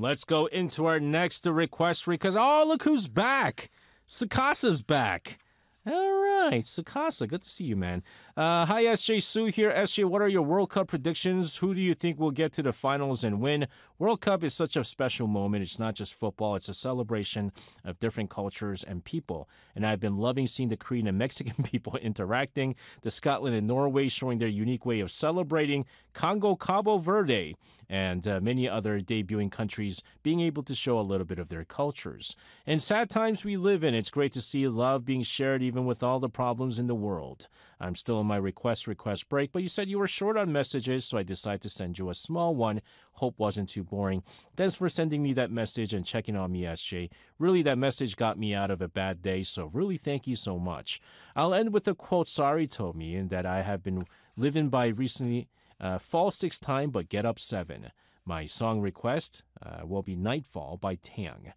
Let's go into our next request because, oh, look who's back. Sakasa's back. All right, Sakasa, good to see you, man. Hi, SJ Sue here. SJ, what are your World Cup predictions? Who do you think will get to the finals and win? World Cup is such a special moment. It's not just football. It's a celebration of different cultures and people. And I've been loving seeing the Korean and Mexican people interacting, the Scotland and Norway showing their unique way of celebrating, Congo, Cabo Verde, and many other debuting countries being able to show a little bit of their cultures. In sad times we live in, it's great to see love being shared even with all the problems in the world. I'm still in my request break, but you said you were short on messages, so I decided to send you a small one. Hope wasn't too boring. Thanks for sending me that message and checking on me, SJ. Really, that message got me out of a bad day, so really thank you so much. I'll end with a quote Sari told me, and that I have been living by recently. Fall 6 time, but get up 7. My song request will be Nightfall by Tang.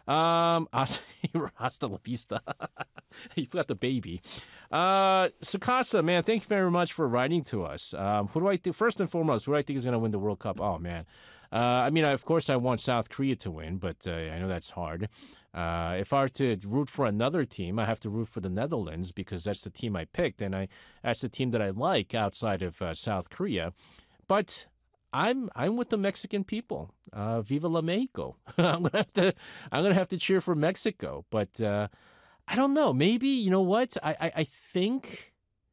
Hasta la vista. You forgot the baby. Sukasa, man, thank you very much for writing to us. Who do I think, first and foremost, who do I think is going to win the World Cup? Oh, man. I mean, of course, I want South Korea to win, but I know that's hard. If I were to root for another team, I have to root for the Netherlands because that's the team I picked, and that's the team that I like outside of South Korea. But I'm with the Mexican people. Viva la Mexico! I'm gonna have to cheer for Mexico. But I don't know. Maybe you know what? I think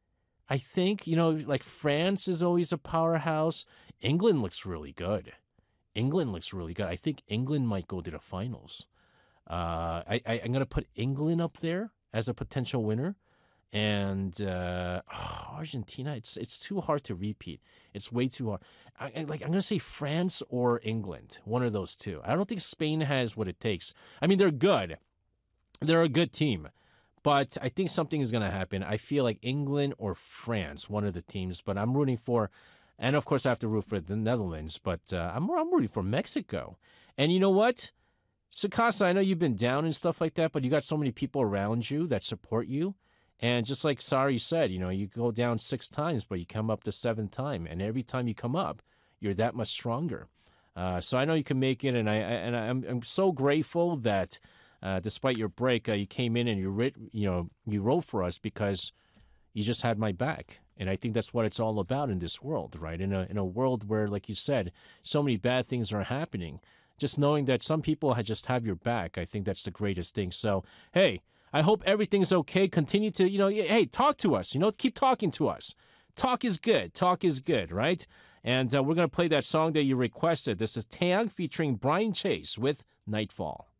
like France is always a powerhouse. England looks really good. I think England might go to the finals. I'm going to put England up there as a potential winner. And Argentina, it's too hard to repeat. It's way too hard. I'm going to say France or England, one of those two. I don't think Spain has what it takes. I mean, they're good. They're a good team. But I think something is going to happen. I feel like England or France, one of the teams. But I'm rooting for... And, of course, I have to root for the Netherlands, but I'm rooting for Mexico. And you know what? Sukasa, I know you've been down and stuff like that, but you got so many people around you that support you. And just like Sari said, you go down 6 times, but you come up the 7th time. And every time you come up, you're that much stronger. So I know you can make it, and I'm so grateful that despite your break, you came in and you wrote for us because you just had my back. And I think that's what it's all about in this world, right? In a world where, like you said, so many bad things are happening. Just knowing that some people just have your back, I think that's the greatest thing. So, hey, I hope everything's okay. Continue to, hey, talk to us. Keep talking to us. Talk is good. Talk is good, right? And we're going to play that song that you requested. This is Taeyang featuring Brian Chase with Nightfall.